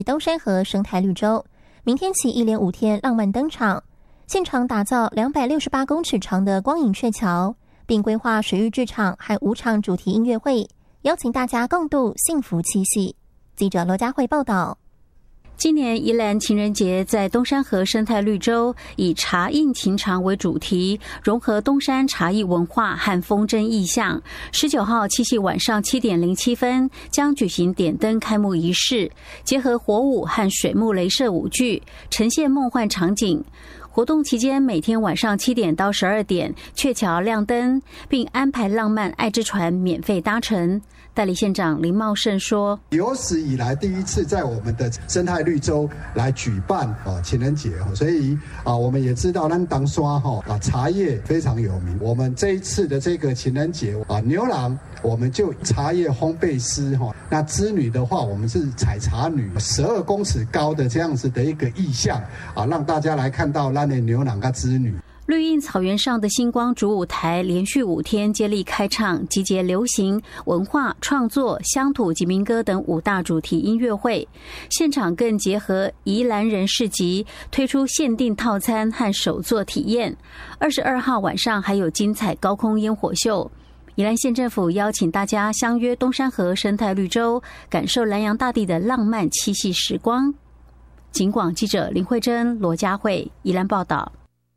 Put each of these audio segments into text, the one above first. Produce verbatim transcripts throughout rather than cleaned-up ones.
东山河生态绿洲，明天起一连五天浪漫登场，现场打造两百六十八公尺长的光影鹊桥，并规划水域剧场和五场主题音乐会，邀请大家共度幸福七夕。记者罗佳慧报道。 今年宜兰情人节在东山河生态绿洲以茶印情长为主题，融合东山茶艺文化和风筝意象。十九号七夕晚上七点零七分将举行点灯开幕仪式，结合火舞和水幕雷射舞剧，呈现梦幻场景。活动期间，每天晚上七点到十二点，鹊桥亮灯，并安排浪漫爱之船免费搭乘。代理县长林茂盛说：“ 有史以来第一次在我们的生态绿洲来举办啊情人节，所以啊我们也知道咱当刷哈啊茶叶非常有名。我们这一次的这个情人节啊牛郎，我们就茶叶烘焙师哈，那织女的话，我们是采茶女，十二公尺高的这样子的一个意象啊，让大家来看到咱的牛郎跟织女。” 绿荫草原上的星光主舞台连续五天接力开唱，集结流行、文化、创作、乡土及民歌等五大主题音乐会。现场更结合宜兰人市集，推出限定套餐和手作体验。二十二号晚上还有精彩高空烟火秀。宜兰县政府邀请大家相约东山河生态绿洲，感受南洋大地的浪漫七夕时光。警广记者林慧珍、罗佳慧宜兰报道。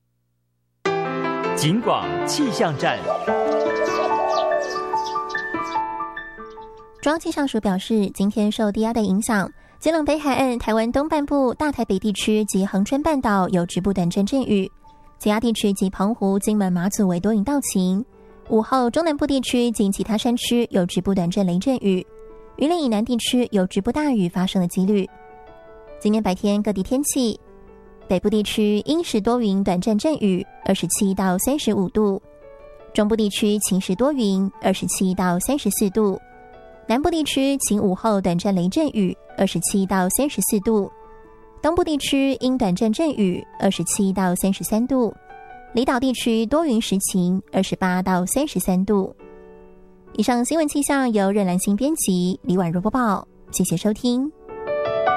警广气象站。 中央气象署表示，今天受低压的影响，基隆北海岸、台湾东半部、大台北地区及恒春半岛有局部短阵阵雨，其他地区及澎湖、金门、马祖为多云到晴。午后，中南部地区及其他山区有局部短阵雷阵雨，云林以南地区有局部大雨发生的几率。今天白天各地天气。北部地区阴时多云，短暂阵雨，二十七到三十五度；中部地区晴时多云，二十七到三十四度；南部地区晴午后短暂雷阵雨，二十七到三十四度；东部地区阴短暂阵雨，二十七到三十三度；离岛地区多云时晴，二十八到三十三度。以上新闻气象由任兰心编辑，李婉如播报，谢谢收听。